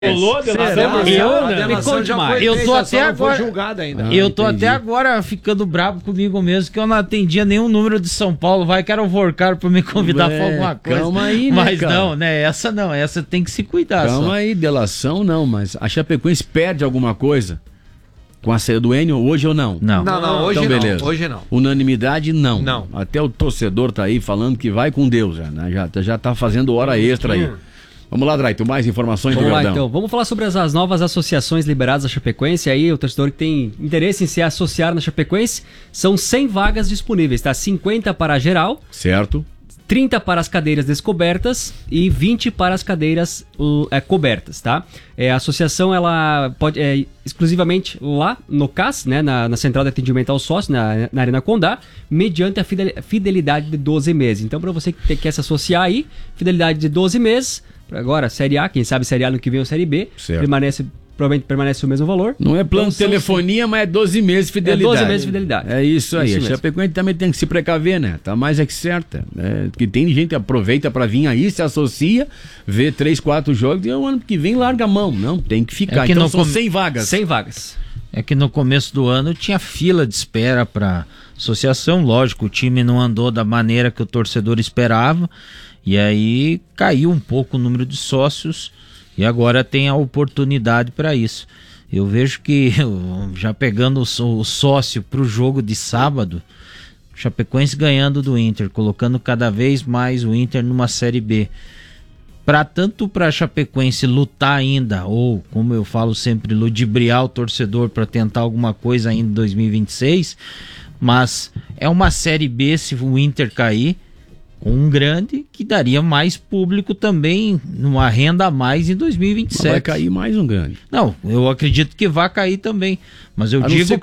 Eu tô até agora julgado ainda. Eu tô até agora ficando bravo comigo mesmo que eu não atendi nenhum número de São Paulo. Vai que era o Vorcar pra me convidar pra alguma coisa. Calma aí, mas cara? Não, né? Essa tem que se cuidar. Calma aí, delação não, mas a Chapecoense perde alguma coisa com a saída do Enio hoje ou não? Não, hoje então, não. beleza. Hoje não. Unanimidade não. Não. Até o torcedor tá aí falando que vai com Deus já, né? Já tá fazendo hora extra aí. Vamos lá, Draito, mais informações do Verdão. Então, vamos falar sobre as novas associações liberadas da Chapecoense. Aí, o torcedor que tem interesse em se associar na Chapecoense, são 100 vagas disponíveis, tá? 50 para a geral. Certo. 30 para as cadeiras descobertas e 20 para as cadeiras cobertas, tá? A associação, ela pode exclusivamente lá no CAS, né, na Central de Atendimento ao Sócio, na Arena Condá, mediante a fidelidade de 12 meses. Então, para você que quer se associar aí, fidelidade de 12 meses, agora Série A, quem sabe Série A no que vem ou Série B, provavelmente permanece o mesmo valor. Não é plano de telefonia, mas é 12 meses de fidelidade. 12 meses de fidelidade. É isso aí. A Chapecoense também tem que se precaver, né? Tá mais é que certa. Que tem gente que aproveita pra vir aí, se associa, vê 3, 4 jogos e o ano que vem larga a mão. Não, tem que ficar. Então são 100 vagas. 100 vagas. É que no começo do ano tinha fila de espera pra associação. Lógico, o time não andou da maneira que o torcedor esperava. E aí caiu um pouco o número de sócios. E agora tem a oportunidade para isso. Eu vejo que, já pegando o sócio para o jogo de sábado, Chapecoense ganhando do Inter, colocando cada vez mais o Inter numa Série B. Tanto para a Chapecoense lutar ainda, ou, como eu falo sempre, ludibriar o torcedor para tentar alguma coisa ainda em 2026, mas é uma Série B se o Inter cair, um grande que daria mais público também, numa renda a mais em 2027. Mas vai cair mais um grande. Não, eu acredito que vai cair também. Mas eu digo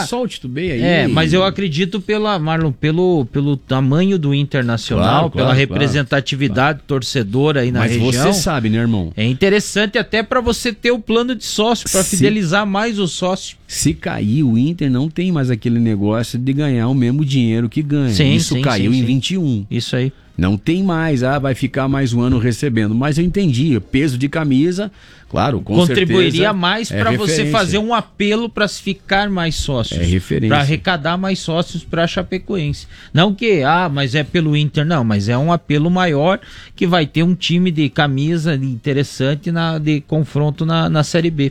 mas eu acredito Marlon, pelo tamanho do Internacional, pela representatividade torcedora aí na região. Mas você sabe, né, irmão? É interessante até para você ter o plano de sócio, para fidelizar mais o sócio. Se cair, o Inter não tem mais aquele negócio de ganhar o mesmo dinheiro que ganha. Isso caiu em 21. Isso aí. Não tem mais, vai ficar mais um ano recebendo. Mas eu entendi, peso de camisa, claro, contribuiria mais para você fazer um apelo para se ficar mais sócios. É referência. Para arrecadar mais sócios para a Chapecoense. Não que, mas é pelo Inter, não, mas é um apelo maior que vai ter um time de camisa interessante de confronto na Série B.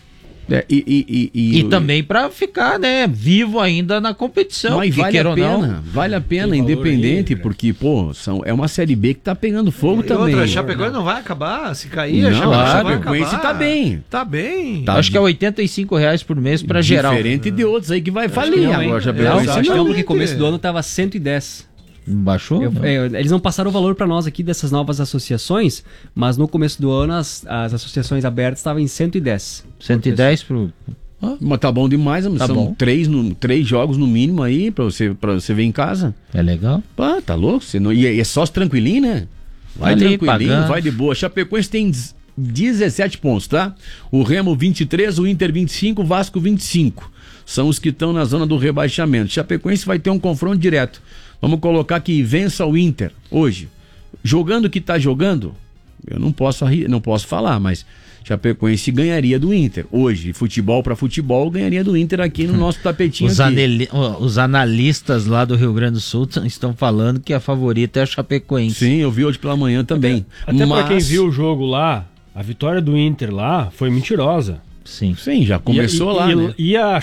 E também para ficar, né, vivo ainda na competição. Mas vale a pena, independente, porque, é uma Série B que tá pegando fogo também. A Chapecoense não vai acabar, se cair, a Chapecoense tá bem. Tá bem. Acho que é R$85 por mês para geral. Diferente de outros aí que vai falir agora. Acho que não, porque começo do ano tava 110. Baixou? Eles não passaram o valor para nós aqui dessas novas associações, mas no começo do ano as associações abertas estavam em 110. 110 pro... Mas tá bom demais, são 3 jogos no mínimo aí pra você ver em casa. É legal. Tá louco? E é só tranquilinho, né? Vai ali, tranquilinho, pagando. Vai de boa. Chapecoense tem 17 pontos, tá? O Remo 23, o Inter 25, o Vasco 25. São os que estão na zona do rebaixamento. Chapecoense vai ter um confronto direto. Vamos colocar que vença o Inter hoje. Jogando o que tá jogando, eu não posso falar, mas Chapecoense ganharia do Inter. Hoje, futebol para futebol, ganharia do Inter aqui no nosso tapetinho. Os analistas lá do Rio Grande do Sul estão falando que a favorita é a Chapecoense. Sim, eu vi hoje pela manhã também. Até para quem viu o jogo lá, a vitória do Inter lá foi mentirosa. Sim, já começou lá, né? E a